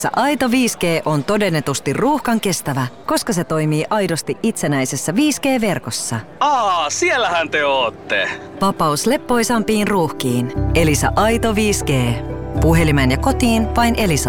Aito 5G on todennetusti ruuhkan kestävä, koska se toimii aidosti itsenäisessä 5G-verkossa. Siellähän te ootte. Vapaus leppoisampiin ruuhkiin. Elisa Aito 5G. Puhelimeen ja kotiin vain Elisa.